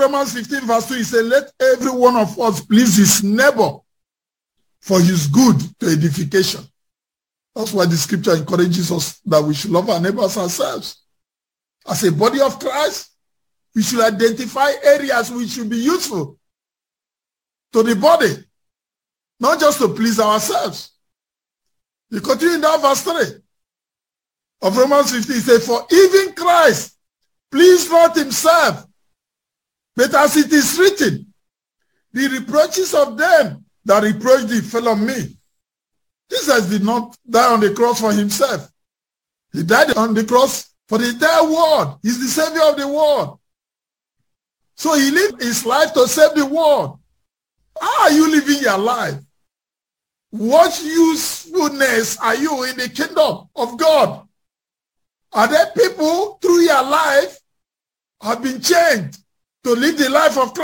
Romans 15 verse 2, he said, let every one of us please his neighbor for his good to edification. That's why the scripture encourages us that we should love our neighbors ourselves. As a body of Christ, we should identify areas which should be useful to the body, not just to please ourselves. You continue in that verse 3 of Romans 15, he says, for even Christ pleased not himself, but as it is written, the reproaches of them that reproach thee fell on me. Jesus did not die on the cross for himself. He died on the cross for the entire world. He's the Savior of the world. So he lived his life to save the world. How are you living your life? What usefulness are you in the kingdom of God? Are there people through your life have been changed to live the life of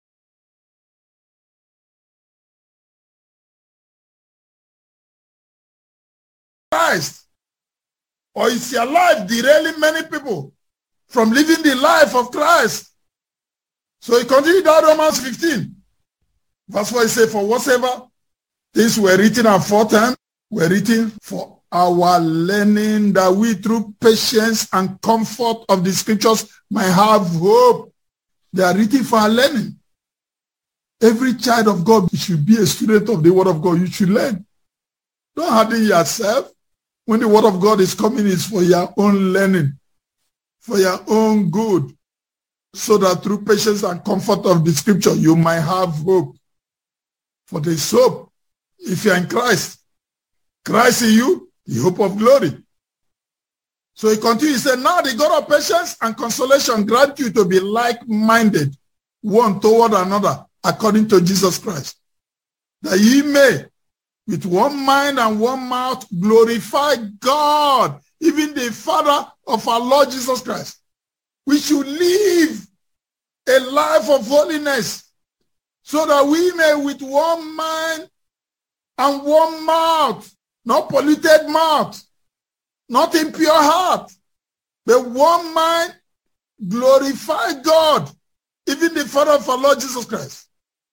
Christ? Or is your life derailing many people from living the life of Christ? So he continued down Romans 15. Verse 4, he said, for whatsoever things were written aforetime were written for our learning, that we through patience and comfort of the scriptures might have hope. They are written for our learning. Every child of God should be a student of the word of God. You should learn. Don't harden yourself. When the word of God is coming, it's for your own learning, for your own good, so that through patience and comfort of the scripture, you might have hope. For there is hope if you are in Christ. Christ in you, the hope of glory. So he continues, he said, now the God of patience and consolation grant you to be like-minded, one toward another, according to Jesus Christ, that ye may, with one mind and one mouth, glorify God, even the Father of our Lord Jesus Christ. We should live a life of holiness, so that we may with one mind and one mouth, not polluted mouth, not impure heart, but one mind, glorify God, even the Father of our Lord Jesus Christ.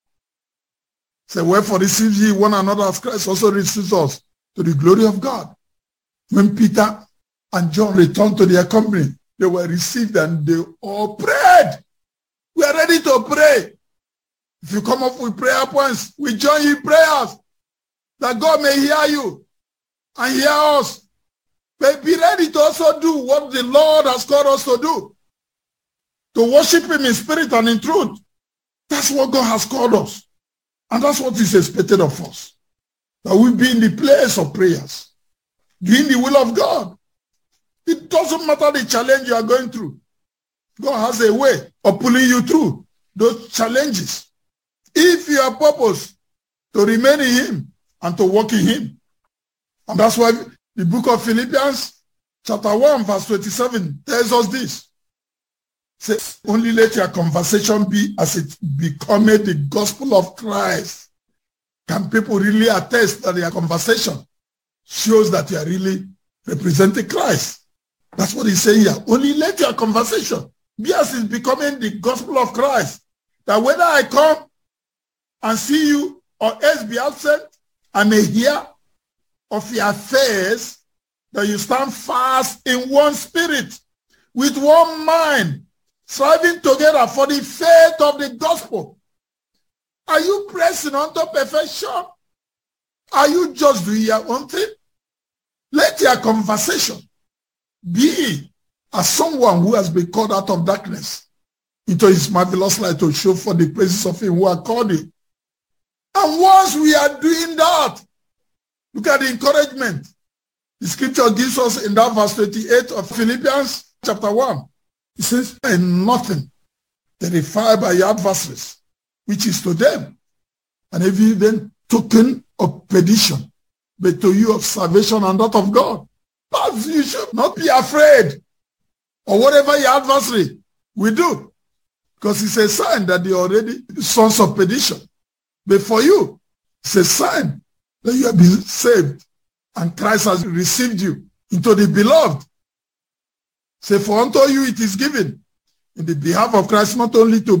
So wherefore receive ye one another as Christ also receives us, to the glory of God. When Peter and John returned to their company, they were received and they all prayed. We are ready to pray. If you come up with prayer points, we join you in prayers, that God may hear you and hear us. But be ready to also do what the Lord has called us to do, to worship him in spirit and in truth. That's what God has called us. And that's what is expected of us, that we be in the place of prayers, doing the will of God. It doesn't matter the challenge you are going through. God has a way of pulling you through those challenges, if your purpose to remain in him and to walk in him. And that's why the book of Philippians chapter 1 verse 27 tells us this. It says, only let your conversation be as it becometh the gospel of Christ. Can people really attest that their conversation shows that you are really representing Christ? That's what he's saying here. Only let your conversation be as it's becoming the gospel of Christ. That whether I come and see you or else be absent, I may hear of your affairs, that you stand fast in one spirit, with one mind, striving together for the faith of the gospel. Are you pressing unto perfection? Are you just doing your own thing? Let your conversation be as someone who has been called out of darkness into his marvelous light, to show for the praises of him who are called you. And once we are doing that, look at the encouragement the scripture gives us in that verse 28 of Philippians chapter 1. It says, and nothing terrified by your adversaries, which is to them an evident token of perdition, but to you of salvation and that of God. But you should not be afraid of whatever your adversary will do, because it's a sign that they are already sons of perdition. But for you, it's a sign that you have been saved and Christ has received you into the beloved. Say, for unto you it is given in the behalf of Christ, not only to